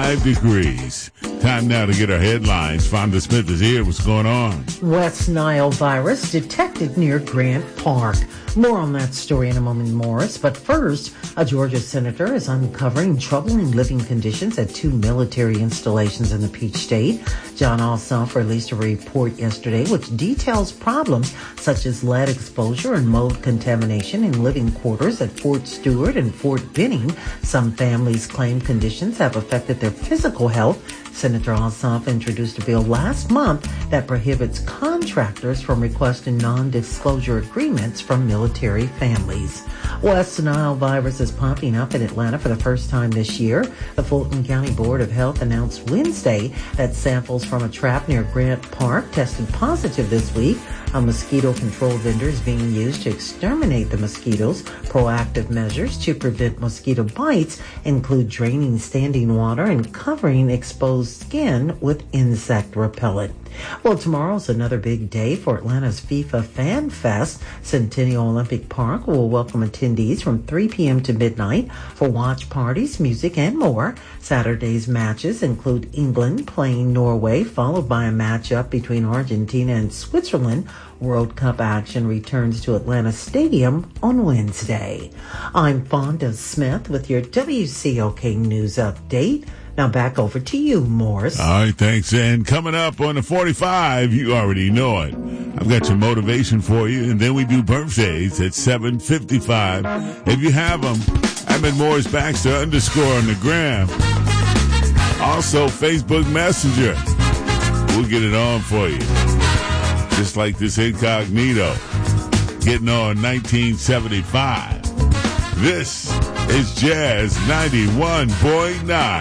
75 degrees. Time now to get our headlines. Fonda Smith is here. What's going on? West Nile virus detected near Grant Park. More on that story in a moment, Morris. But first, a Georgia senator is uncovering troubling living conditions at two military installations in the Peach State. John Ossoff released a report yesterday which details problems such as lead exposure and mold contamination in living quarters at Fort Stewart and Fort Benning. Some families claim conditions have affected their physical health. Senator Ossoff introduced a bill last month that prohibits contractors from requesting non-disclosure agreements from military families. West Nile virus is popping up in Atlanta for the first time this year. The Fulton County Board of Health announced Wednesday that samples from a trap near Grant Park tested positive this week. A mosquito control vendor is being used to exterminate the mosquitoes. Proactive measures to prevent mosquito bites include draining standing water and covering exposed skin with insect repellent. Well, tomorrow's another big day for Atlanta's FIFA Fan Fest. Centennial Olympic Park will welcome attendees from 3 p.m. to midnight for watch parties, music, and more. Saturday's matches include England playing Norway, followed by a matchup between Argentina and Switzerland. World Cup action returns to Atlanta Stadium on Wednesday. I'm Fonda Smith with your WCOK News Update. Now back over to you, Morris. All right, thanks. And coming up on the 45, you already know it. I've got some motivation for you, and then we do birthdays at 7:55. If you have them, I'm at Morris Baxter _ on the gram. Also, Facebook Messenger. We'll get it on for you. Just like this incognito. Getting on 1975. This is Jazz 91.9.